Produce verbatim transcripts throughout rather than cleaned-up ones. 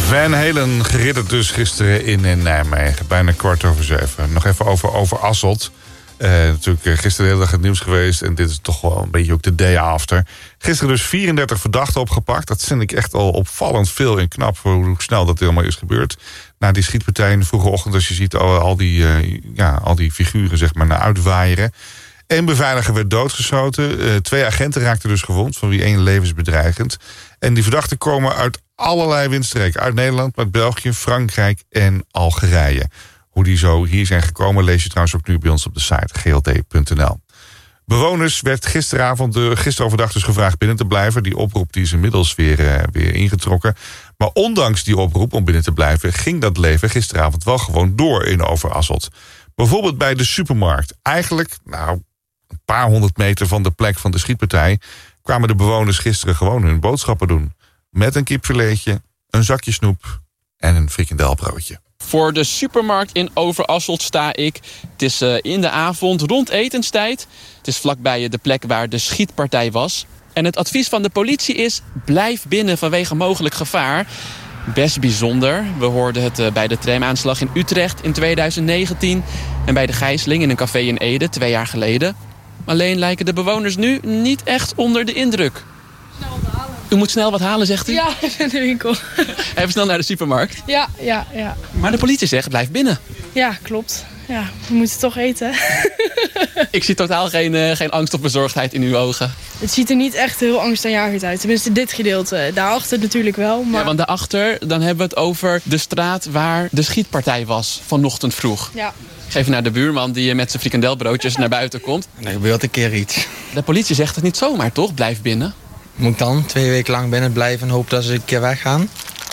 Van Halen geridderd dus gisteren in, in Nijmegen. Bijna kwart over zeven. Nog even over, over Asselt. Uh, natuurlijk uh, gisteren de hele dag het nieuws geweest. En dit is toch wel een beetje ook de day after. Gisteren dus vierendertig verdachten opgepakt. Dat vind ik echt al opvallend veel en knap voor hoe snel dat helemaal is gebeurd. Na die schietpartij in de vroege ochtend, als je ziet al, al, die, uh, ja, al die figuren zeg maar naar uitwaaieren. Een beveiliger werd doodgeschoten. Uh, twee agenten raakten dus gewond, van wie één levensbedreigend. En die verdachten komen uit allerlei windstreken. Uit Nederland, uit België, Frankrijk en Algerije. Hoe die zo hier zijn gekomen lees je trouwens ook nu bij ons op de site g l d punt n l. Bewoners werd gisteravond, uh, gisteren overdag dus gevraagd binnen te blijven. Die oproep die is inmiddels weer, uh, weer ingetrokken. Maar ondanks die oproep om binnen te blijven ging dat leven gisteravond wel gewoon door in Overasselt. Bijvoorbeeld bij de supermarkt. Eigenlijk, nou, een paar honderd meter van de plek van de schietpartij kwamen de bewoners gisteren gewoon hun boodschappen doen. Met een kipfiletje, een zakje snoep en een frikandelbroodje. Voor de supermarkt in Overasselt sta ik. Het is uh, in de avond, rond etenstijd. Het is vlakbij de plek waar de schietpartij was. En het advies van de politie is: blijf binnen vanwege mogelijk gevaar. Best bijzonder. We hoorden het uh, bij de tramaanslag in Utrecht in tweeduizend negentien... en bij de gijzeling in een café in Ede twee jaar geleden. Alleen lijken de bewoners nu niet echt onder de indruk. Snel wat halen. U moet snel wat halen, zegt u? Ja, in de winkel. Even snel naar de supermarkt. Ja, ja, ja. Maar de politie zegt, blijf binnen. Ja, klopt. Ja, we moeten toch eten. Ik zie totaal geen, uh, geen angst of bezorgdheid in uw ogen. Het ziet er niet echt heel angstaanjagend uit. Tenminste, dit gedeelte. Daarachter natuurlijk wel. Maar... Ja, want daarachter, dan hebben we het over de straat waar de schietpartij was vanochtend vroeg. Ja. Ik geef naar de buurman die met zijn frikandelbroodjes naar buiten komt. Er gebeurt een keer iets. De politie zegt het niet zomaar, toch? Blijf binnen. Moet ik dan twee weken lang binnen blijven en hoop dat ze een keer weggaan?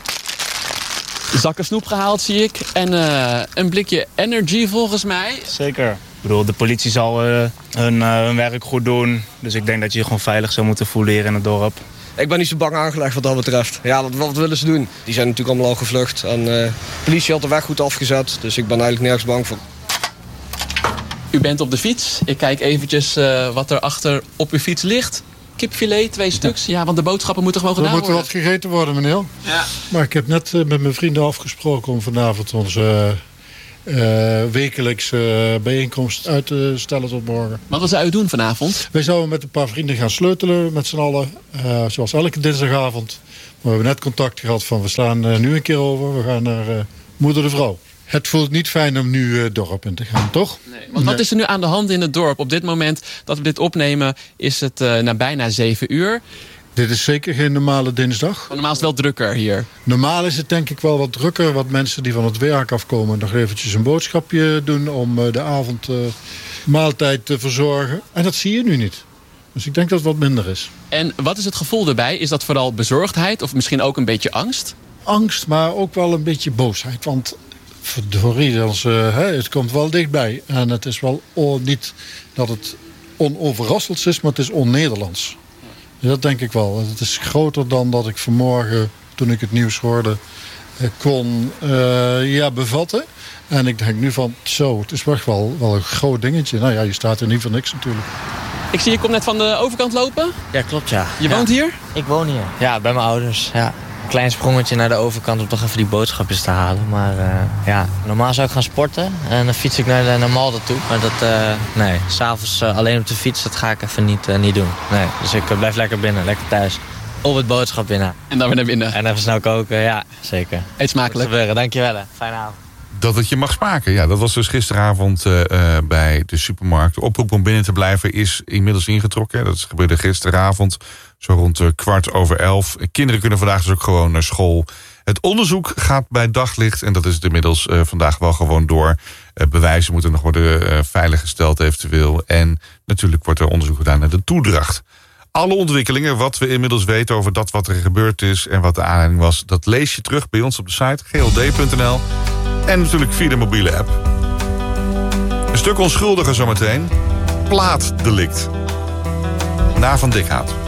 Zakken snoep gehaald, zie ik. En uh, een blikje energy volgens mij. Zeker. Ik bedoel, de politie zal uh, hun, uh, hun werk goed doen. Dus ik denk dat je je gewoon veilig zou moeten voelen hier in het dorp. Ik ben niet zo bang aangelegd wat dat betreft. Ja, wat, wat willen ze doen? Die zijn natuurlijk allemaal al gevlucht. En uh, de politie had de weg goed afgezet. Dus ik ben eigenlijk nergens bang voor. U bent op de fiets. Ik kijk eventjes uh, wat er achter op uw fiets ligt. Kipfilet, twee stuks. Ja, want de boodschappen moeten gewoon gedaan worden. Er moet wat gegeten worden, meneer. Ja. Maar ik heb net uh, met mijn vrienden afgesproken om vanavond onze uh, uh, wekelijkse uh, bijeenkomst uit te stellen tot morgen. Wat zou u doen vanavond? Wij zouden met een paar vrienden gaan sleutelen met z'n allen. Uh, zoals elke dinsdagavond. Maar we hebben net contact gehad van we slaan uh, nu een keer over. We gaan naar uh, Moeder de Vrouw. Het voelt niet fijn om nu het uh, dorp in te gaan, toch? Nee, want wat is er nu aan de hand in het dorp? Op dit moment dat we dit opnemen is het uh, na bijna zeven uur. Dit is zeker geen normale dinsdag. Normaal is het wel drukker hier. Normaal is het denk ik wel wat drukker. Wat mensen die van het werk afkomen nog eventjes een boodschapje doen om uh, de avondmaaltijd uh, te verzorgen. En dat zie je nu niet. Dus ik denk dat het wat minder is. En wat is het gevoel erbij? Is dat vooral bezorgdheid of misschien ook een beetje angst? Angst, maar ook wel een beetje boosheid. Want verdorie, als, uh, het komt wel dichtbij. En het is wel oh, niet dat het onoverrasseld is, maar het is on-Nederlands. Dat denk ik wel. Het is groter dan dat ik vanmorgen, toen ik het nieuws hoorde, kon uh, ja, bevatten. En ik denk nu van, zo, het is echt wel, wel een groot dingetje. Nou ja, je staat er niet voor niks natuurlijk. Ik zie je komt net van de overkant lopen. Ja, klopt, ja. Je ja. woont hier? Ik woon hier. Ja, bij mijn ouders, ja. Een klein sprongetje naar de overkant om toch even die boodschapjes te halen. Maar uh, ja, normaal zou ik gaan sporten en dan fiets ik naar, de, naar Malden toe. Maar dat, uh, nee, s'avonds uh, alleen op de fiets, dat ga ik even niet, uh, niet doen. Nee, dus ik uh, blijf lekker binnen, lekker thuis. Op het boodschap binnen. En dan weer naar binnen. En even snel koken, ja, zeker. Eet smakelijk. Gebeuren, dankjewel. Fijne avond. Dat het je mag smaken. Ja, dat was dus gisteravond uh, uh, bij de supermarkt. De oproep om binnen te blijven is inmiddels ingetrokken. Dat gebeurde gisteravond, zo rond uh, kwart over elf. Kinderen kunnen vandaag dus ook gewoon naar school. Het onderzoek gaat bij daglicht en dat is het inmiddels uh, vandaag wel gewoon door. Uh, bewijzen moeten nog worden uh, veiliggesteld eventueel. En natuurlijk wordt er onderzoek gedaan naar de toedracht. Alle ontwikkelingen, wat we inmiddels weten over dat wat er gebeurd is en wat de aanleiding was, dat lees je terug bij ons op de site g l d punt n l. En natuurlijk via de mobiele app. Een stuk onschuldiger zometeen. Plaatdelict. Na Van Dikhout.